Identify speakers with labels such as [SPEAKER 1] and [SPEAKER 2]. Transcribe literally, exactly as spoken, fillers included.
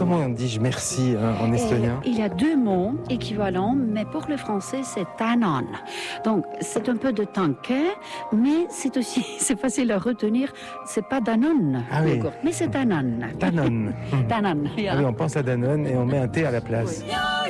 [SPEAKER 1] comment dis-je merci hein, en estonien?
[SPEAKER 2] Et il y a deux mots équivalents, mais pour le français, c'est tänan. Donc, c'est un peu de tanké, mais c'est aussi, c'est facile à retenir. C'est pas Danone,
[SPEAKER 1] ah oui.
[SPEAKER 2] mais c'est tänan.
[SPEAKER 1] Danone.
[SPEAKER 2] Tänan,
[SPEAKER 1] ah oui, on pense à Danone et on met un T à la place.
[SPEAKER 2] Oui.